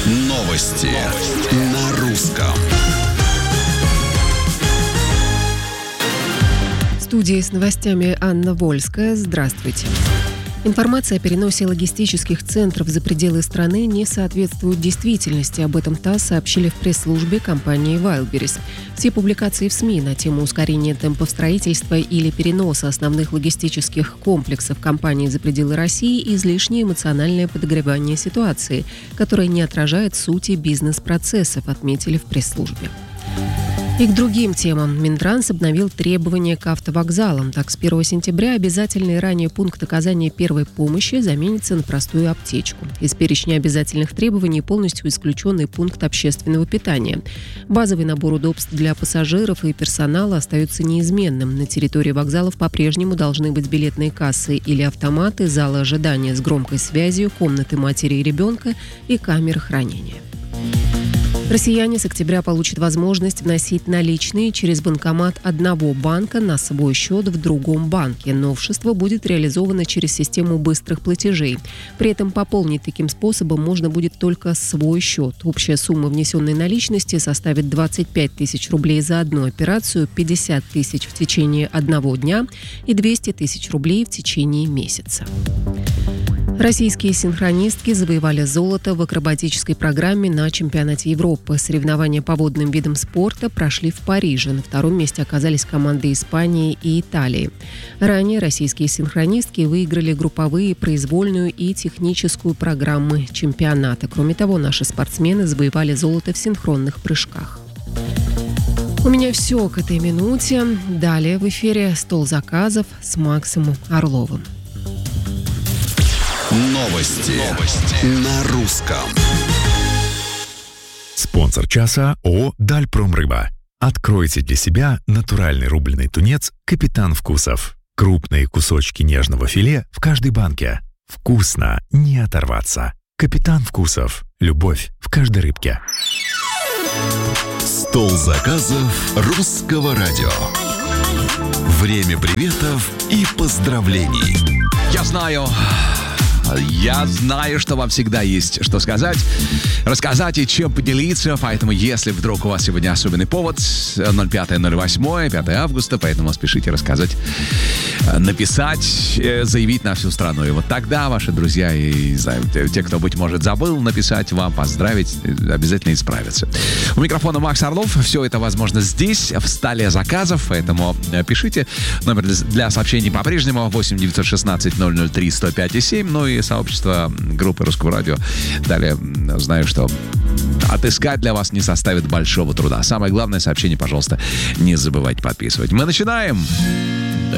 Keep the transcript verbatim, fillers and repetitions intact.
Новости на русском. В студии с новостями Анна Вольская. Здравствуйте. Информация о переносе логистических центров за пределы страны не соответствует действительности. Об этом ТАСС сообщили в пресс-службе компании Wildberries. Все публикации в СМИ на тему ускорения темпов строительства или переноса основных логистических комплексов компании за пределы России – излишнее эмоциональное подогревание ситуации, которое не отражает сути бизнес-процессов, отметили в пресс-службе. И к другим темам. Минтранс обновил требования к автовокзалам. Так, с первого сентября обязательный ранее пункт оказания первой помощи заменится на простую аптечку. Из перечня обязательных требований полностью исключен и пункт общественного питания. Базовый набор удобств для пассажиров и персонала остается неизменным. На территории вокзалов по-прежнему должны быть билетные кассы или автоматы, залы ожидания с громкой связью, комнаты матери и ребенка и камеры хранения. Россияне с октября получат возможность вносить наличные через банкомат одного банка на свой счет в другом банке. Новшество будет реализовано через систему быстрых платежей. При этом пополнить таким способом можно будет только свой счет. Общая сумма внесенной наличности составит двадцать пять тысяч рублей за одну операцию, пятьдесят тысяч в течение одного дня и двести тысяч рублей в течение месяца. Российские синхронистки завоевали золото в акробатической программе на чемпионате Европы. Соревнования по водным видам спорта прошли в Париже. На втором месте оказались команды Испании и Италии. Ранее российские синхронистки выиграли групповые, произвольную и техническую программы чемпионата. Кроме того, наши спортсмены завоевали золото в синхронных прыжках. У меня все к этой минуте. Далее в эфире «Стол заказов» с Максимом Орловым. Новости, Новости на русском. Спонсор часа ООО «Дальпромрыба». Откройте для себя натуральный рубленый тунец «Капитан Вкусов». Крупные кусочки нежного филе в каждой банке. Вкусно, не оторваться. «Капитан Вкусов». Любовь в каждой рыбке. Стол заказов русского радио. Время приветов и поздравлений. Я знаю... Я знаю, что вам всегда есть что сказать, рассказать и чем поделиться, поэтому если вдруг у вас сегодня особенный повод, ноль пятое ноль восьмое, пятое августа, поэтому спешите рассказать, написать, заявить на всю страну. И вот тогда ваши друзья и, не знаю, те, кто, быть может, забыл написать вам, поздравить, обязательно исправятся. У микрофона Макс Орлов. Все это возможно здесь, в столе заказов, поэтому пишите. Номер для сообщений по-прежнему восемь девятьсот шестнадцать ноль ноль три сто пять и семь. Ну и сообщество группы Русского радио. Далее знаю, что отыскать для вас не составит большого труда. Самое главное, сообщение, пожалуйста, не забывайте подписывать. Мы начинаем!